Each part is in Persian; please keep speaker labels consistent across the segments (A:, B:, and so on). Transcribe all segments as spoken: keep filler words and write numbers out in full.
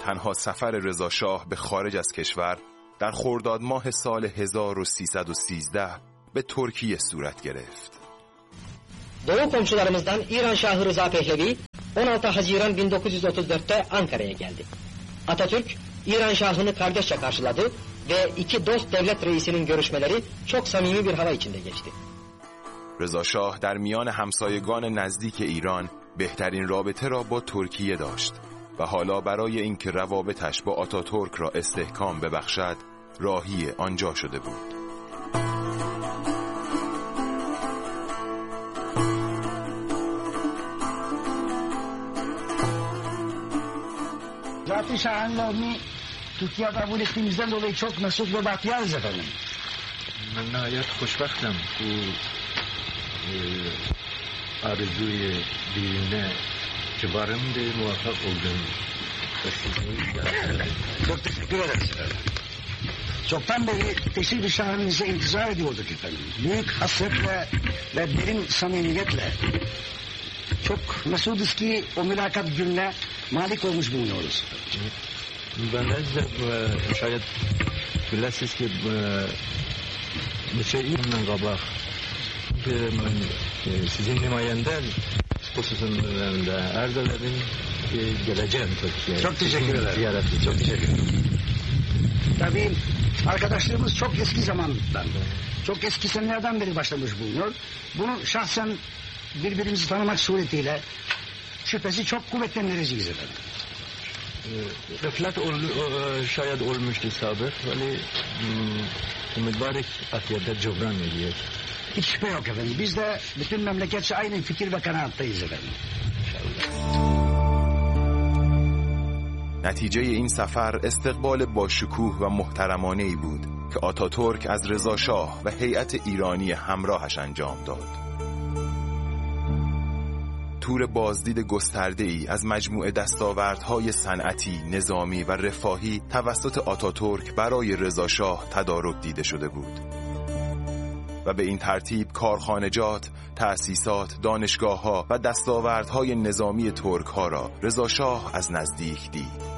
A: تنها سفر رضا شاه به خارج از کشور در خرداد ماه سال هزار و سیصد و سیزده به ترکیه صورت گرفت.
B: Doğu komşularımızdan İran Şahı Rıza Pehlevi on altı Haziran bin dokuz yüz otuz dörtte Ankara'ya geldi. Atatürk İran Şahı'nı kardeşçe karşıladı ve iki dost devlet reisinin görüşmeleri çok samimi bir hava içinde geçti.
A: رضا شاه در میان همسایگان نزدیک ایران بهترین رابطه را با ترکیه داشت و حالا برای اینکه روابطش با آتاتورک را استحکام ببخشد راهی آنجا شده بود.
C: Zaten şahanlarını Türkiye kabul ettiğimizden dolayı çok mesut ve bahtiyarız efendim.
D: من نهایت خوشبختم او آرزوی دیرینه که varım de muvaffak oldum.
C: Çok teşekkür ederiz efendim. Çoktan beri teşrif-i şahanınıza intizar ediyorduk efendim. Büyük hasretle ve derin samimiyetle. Çok mesuduz ki o mülakat gününe malik olmuş bulunuyoruz.
D: Ben de şayet biləsiz ki neçə ildən qabaq mən sizin nümayəndə xüsusunda arz edelim geleceğim Türkiye'ye.
C: Çok teşekkür ederim. Ziyaretli. Çok teşekkür ederim. Tabii arkadaşlarımız çok eski zamandan, çok eski senelerden beri başlamış bulunuyor. Bunu şahsen birbirimizi tanımak suretiyle şüphesi çok kuvvetlendireceğiz efendim.
D: Rıflat ol, şayet olmuştu sabır. Vali mübarek atiyette cebran ediyor.
C: Hiç şüphe yok efendim. Biz de bütün memleketçe aynı fikir ve kanaattayız efendim.
A: نتیجه این سفر استقبال با شکوه و محترمانه‌ای بود که آتاتورک از رضا شاه و هیئت ایرانی همراهش انجام داد. تور بازدید گسترده‌ای از مجموعه دستاوردهای صنعتی، نظامی و رفاهی توسط آتاتورک برای رضا شاه تدارک دیده شده بود و به این ترتیب کارخانجات، تأسیسات، دانشگاه‌ها و دستاوردهای نظامی ترک‌ها را رضا شاه از نزدیک دید.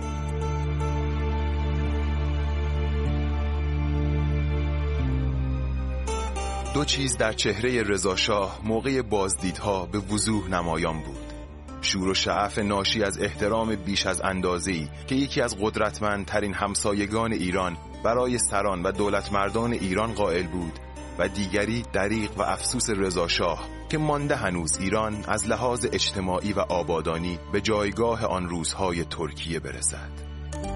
A: دو چیز در چهره رضا شاه موقع بازدیدها به وضوح نمایان بود: شور و شعف ناشی از احترام بیش از اندازه‌ای که یکی از قدرتمندترین همسایگان ایران برای سران و دولتمردان ایران قائل بود، و دیگری دریغ و افسوس رضا شاه که مانده هنوز ایران از لحاظ اجتماعی و آبادانی به جایگاه آن روزهای ترکیه برسد.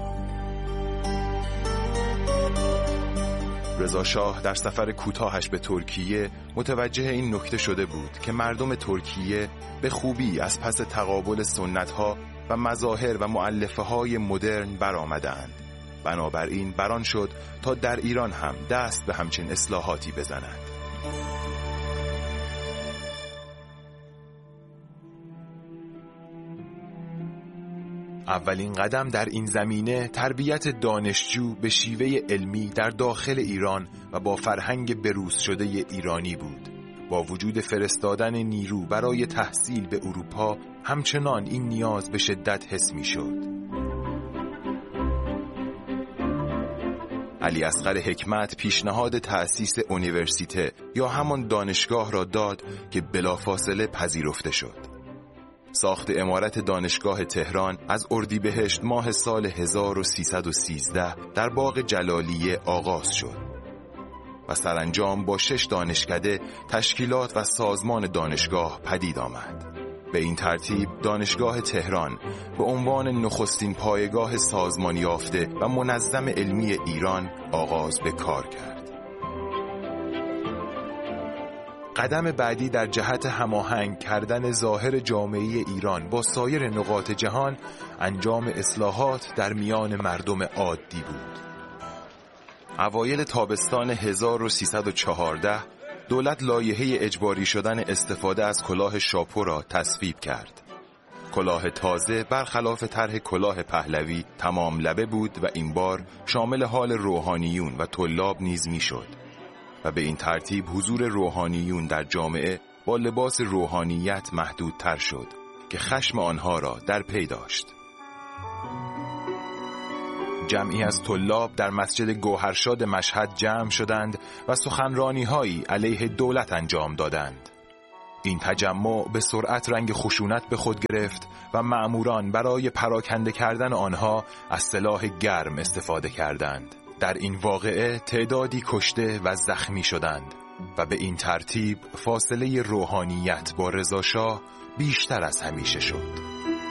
A: رضا شاه در سفر کوتاهش به ترکیه متوجه این نکته شده بود که مردم ترکیه به خوبی از پس تقابل سنت‌ها و مظاهر و مؤلفه‌های مدرن برآمدند. بنابراین بران شد تا در ایران هم دست به همچین اصلاحاتی بزند. اولین قدم در این زمینه تربیت دانشجو به شیوه علمی در داخل ایران و با فرهنگ بروز شده ایرانی بود. با وجود فرستادن نیرو برای تحصیل به اروپا، همچنان این نیاز به شدت حس می شد. علی اصغر حکمت پیشنهاد تأسیس اونیورسیته یا همان دانشگاه را داد که بلافاصله پذیرفته شد. ساخت عمارت دانشگاه تهران از اردیبهشت ماه سال هزار و سیصد و سیزده در باغ جلالیه آغاز شد و سرانجام با شش دانشکده تشکیلات و سازمان دانشگاه پدید آمد. به این ترتیب دانشگاه تهران به عنوان نخستین پایگاه سازمان یافته و منظم علمی ایران آغاز به کار کرد. قدم بعدی در جهت هماهنگ کردن ظاهر جامعه ایران با سایر نقاط جهان انجام اصلاحات در میان مردم عادی بود. اوایل تابستان هزار و سیصد و چهارده دولت لایحه اجباری شدن استفاده از کلاه شاپو را تصویب کرد. کلاه تازه برخلاف طرح کلاه پهلوی تمام لبه بود و این بار شامل حال روحانیون و طلاب نیز می شد و به این ترتیب حضور روحانیون در جامعه با لباس روحانیت محدودتر شد که خشم آنها را در پی داشت. جمعی از طلاب در مسجد گوهرشاد مشهد جمع شدند و سخنرانی‌هایی علیه دولت انجام دادند. این تجمع به سرعت رنگ خشونت به خود گرفت و مأموران برای پراکنده کردن آنها از سلاح گرم استفاده کردند. در این واقعه تعدادی کشته و زخمی شدند و به این ترتیب فاصله روحانیت با رضا شاه بیشتر از همیشه شد.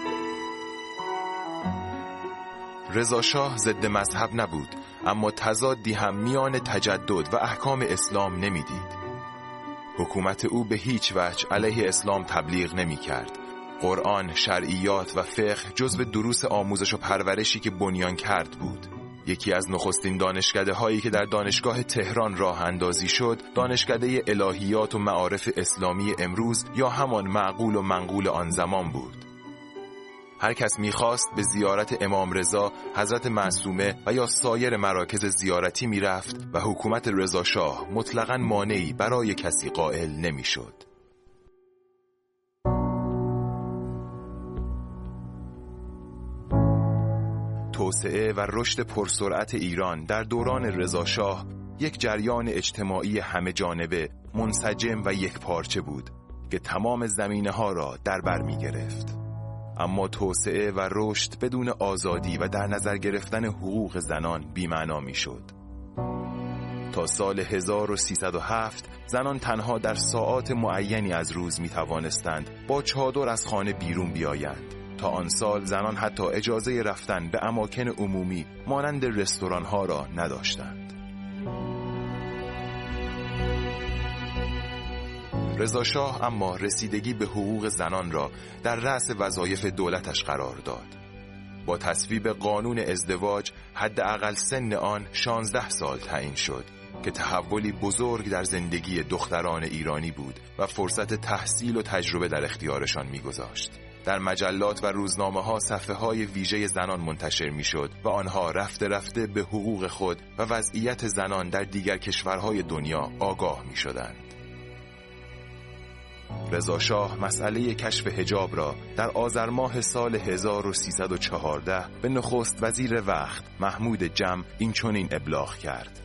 A: رضا شاه ضد مذهب نبود، اما تضادی هم میان تجدد و احکام اسلام نمیدید. حکومت او به هیچ وجه علیه اسلام تبلیغ نمی کرد. قرآن، شرعیات و فقه جزو دروس آموزش و پرورشی که بنیان کرد بود. یکی از نخستین دانشکده هایی که در دانشگاه تهران راه اندازی شد، دانشکده الهیات و معارف اسلامی امروز یا همان معقول و منقول آن زمان بود. هر کس می‌خواست به زیارت امام رضا، حضرت معصومه و یا سایر مراکز زیارتی می‌رفت و حکومت رضا شاه مطلقاً مانعی برای کسی قائل نمی‌شد. توسعه و رشد پرسرعت ایران در دوران رضا شاه یک جریان اجتماعی همه جانبه، منسجم و یکپارچه بود که تمام زمینه‌ها را در بر می‌گرفت. اما توسعه و رشد بدون آزادی و در نظر گرفتن حقوق زنان بی‌معنا می‌شد. تا سال هزار و سیصد و هفت زنان تنها در ساعات معینی از روز می‌توانستند با چادر از خانه بیرون بیایند. تا آن سال زنان حتی اجازه رفتن به اماکن عمومی مانند رستوران‌ها را نداشتند. رضا شاه اما رسیدگی به حقوق زنان را در رأس وظایف دولتش قرار داد. با تصویب قانون ازدواج حداقل سن آن شانزده سال تعیین شد که تحولی بزرگ در زندگی دختران ایرانی بود و فرصت تحصیل و تجربه در اختیارشان می‌گذاشت. در مجلات و روزنامه‌ها صفحه‌های ویژه زنان منتشر می‌شد و آنها رفته رفته به حقوق خود و وضعیت زنان در دیگر کشورهای دنیا آگاه می‌شدند. رضا شاه مسئله کشف حجاب را در آذر ماه سال هزار و سیصد و چهارده به نخست وزیر وقت محمود جم این چنین ابلاغ کرد: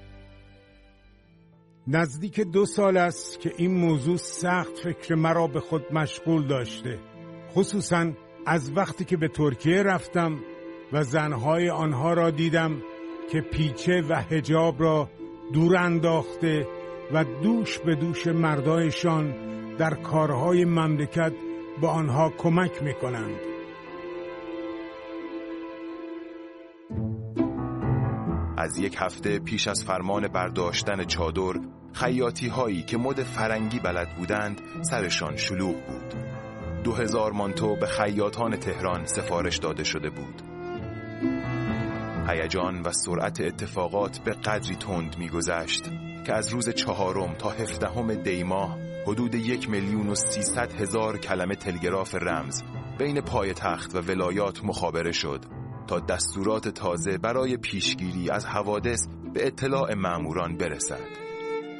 E: نزدیک دو سال است که این موضوع سخت فکر مرا به خود مشغول داشته، خصوصا از وقتی که به ترکیه رفتم و زنهای آنها را دیدم که پیچه و حجاب را دور انداخته و دوش به دوش مردایشان در کارهای مملکت با آنها کمک میکنند.
A: از یک هفته پیش از فرمان برداشتن چادر، خیاطی هایی که مد فرنگی بلد بودند سرشان شلوغ بود. دو هزار مانتو به خیاطان تهران سفارش داده شده بود. هیجان و سرعت اتفاقات به قدری تند میگذشت که از روز چهارم تا هفدهم دی ماه حدود یک میلیون و سیصد هزار کلمه تلگراف رمز بین پایتخت و ولایات مخابره شد تا دستورات تازه برای پیشگیری از حوادث به اطلاع ماموران برسد.